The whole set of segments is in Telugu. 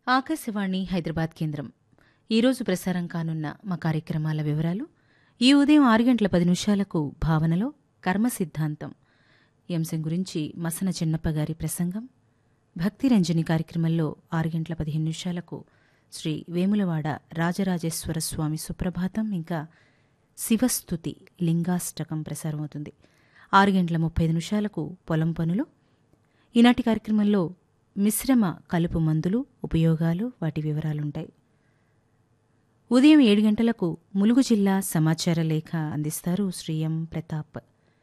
ఆకాశవాణి హైదరాబాద్ కేంద్రం ఈరోజు ప్రసారం కానున్న మా కార్యక్రమాల వివరాలు. ఈ ఉదయం 6:10 భావనలో కర్మ సిద్ధాంతం ఈ అంశం గురించి మసన చిన్నప్పగారి ప్రసంగం. భక్తిరంజని కార్యక్రమంలో 6:15 శ్రీ వేములవాడ రాజరాజేశ్వర స్వామి సుప్రభాతం ఇంకా శివస్తుతి లింగాష్టకం ప్రసారమవుతుంది. 6:35 పొలం పనులు. ఈనాటి కార్యక్రమంలో మిశ్రమ కలుపు మందులు, ఉపయోగాలు, వాటి వివరాలుంటాయి. ఉదయం 7 గంటలకు ములుగు జిల్లా సమాచార లేఖ అందిస్తారు శ్రీ ఎం ప్రతాప్.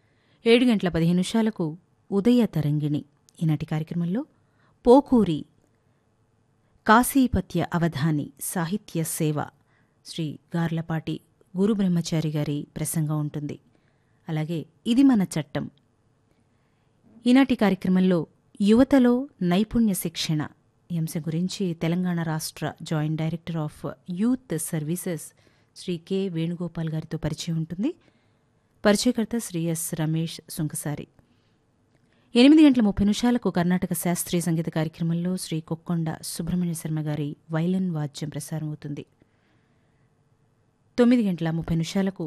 7:15 ఉదయ తరంగిణి. ఈనాటి కార్యక్రమంలో పోకూరి కాశీపత్య అవధాని సాహిత్య సేవ శ్రీ గార్లపాటి గురుబ్రహ్మచారి గారి ప్రసంగం ఉంటుంది. అలాగే ఇది మన చట్టం. ఈనాటి కార్యక్రమంలో యువతలో నైపుణ్య శిక్షణ ఈ అంశం గురించి తెలంగాణ రాష్ట్ర joint director of youth services Shri K Venugopal గారితో పరిచయం ఉంటుంది. పరిచయకర్త శ్రీ ఎస్ రమేష్ సుంకసారి. 8:30 కర్ణాటక శాస్త్రీయ సంగీత కార్యక్రమంలో శ్రీ కొక్కొండ సుబ్రహ్మణ్య శర్మ గారి వైలిన్ వాద్యం ప్రసారం అవుతుంది. 9:30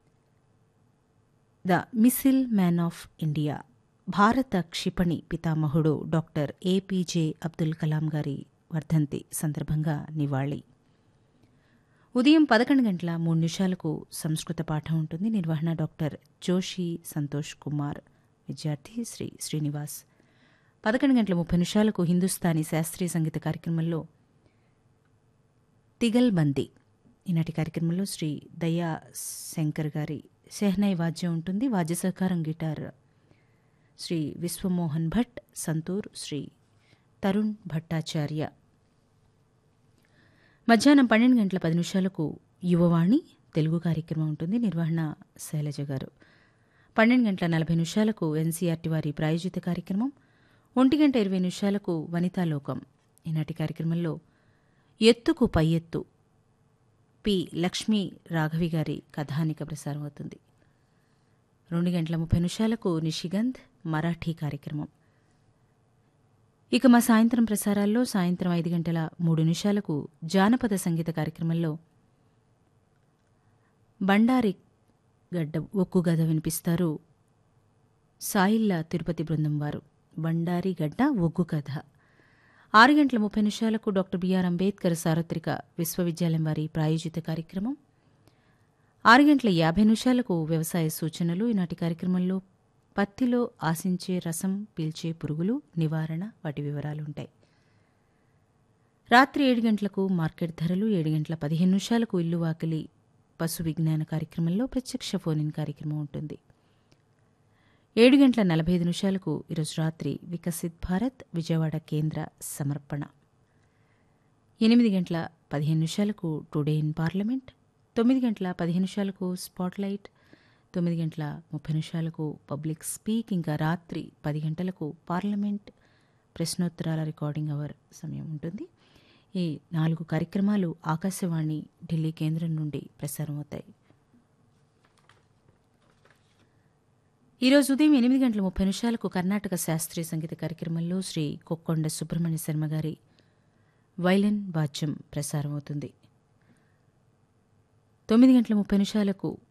ద మిసిల్ మ్యాన్ ఆఫ్ ఇండియా భారత క్షిపణి పితామహుడు డాక్టర్ ఏపీజే అబ్దుల్ కలాం గారి వర్ధంతి సందర్భంగా నివాళి. ఉదయం 11:03 సంస్కృత పాఠం ఉంటుంది. నిర్వహణ డాక్టర్ జోషి సంతోష్ కుమార్. విద్యార్థి శ్రీ శ్రీనివాస్. 11:30 హిందుస్థానీ శాస్త్రీయ సంగీత కార్యక్రమంలో తిగల్బందీ. ఈనాటి కార్యక్రమంలో శ్రీ దయా శంకర్ గారి షెహనాయి వాద్యం ఉంటుంది. వాద్య సహకారం గిటార్ శ్రీ విశ్వమోహన్ భట్, సంతూర్ శ్రీ తరుణ్ భట్టాచార్య. మధ్యాహ్నం 12:10 యువవాణి తెలుగు కార్యక్రమం ఉంటుంది. నిర్వహణ శైలజ గారు. 12:40 ఎన్సీఆర్టీ వారి ప్రాయోజిత కార్యక్రమం. 1:20 వనితాలోకం. ఈనాటి కార్యక్రమంలో ఎత్తుకు పై ఎత్తు పి లక్ష్మీ రాఘవి గారి కథానిక ప్రసారం అవుతుంది. 2:30 నిషిగంధ్ మరాఠీ కార్యక్రమం. ఇక మా సాయంత్రం ప్రసారాల్లో సాయంత్రం 5:03 జానపద సంగీత కార్యక్రమంలో బండారి గడ్డ ఒక్కు గద వినిపిస్తారు సాయిల్ల తిరుపతి బృందం వారు. బండారి గడ్డ ఒగ్గు కథ. 6:30 డాక్టర్ బిఆర్ అంబేద్కర్ సార్వత్రిక విశ్వవిద్యాలయం వారి ప్రాయోజిత కార్యక్రమం. 6:50 వ్యవసాయ సూచనలు. ఈనాటి కార్యక్రమంలో పత్తిలో ఆశించే రసం పీల్చే పురుగులు నివారణ, వాటి వివరాలుంటాయి. రాత్రి 7 గంటలకు మార్కెట్ ధరలు. 7:15 ఇల్లు వాకిలి పశు విజ్ఞాన కార్యక్రమంలో ప్రత్యక్ష ఫోన్-ఇన్ కార్యక్రమం ఉంటుంది. 7:45 ఈరోజు రాత్రి వికసిత్ భారత్ విజయవాడ కేంద్ర సమర్పణ. 8:15 today in parliament. 9:15 spotlight. 9:30 public speak. ఇంకా రాత్రి 10 గంటలకు పార్లమెంట్ ప్రశ్నోత్తరాల రికార్డింగ్ అవర్ సమయం ఉంటుంది. ఈ 4 కార్యక్రమాలు ఆకాశవాణి ఢిల్లీ కేంద్రం నుండి ప్రసారమవుతాయి. ఈరోజు ఉదయం 8:30 కర్ణాటక శాస్త్రీయ సంగీత కార్యక్రమంలో శ్రీ కొక్కొండ సుబ్రహ్మణ్య శర్మ గారి వైలిన్ వాద్యం ప్రసారమవుతుంది. 9:30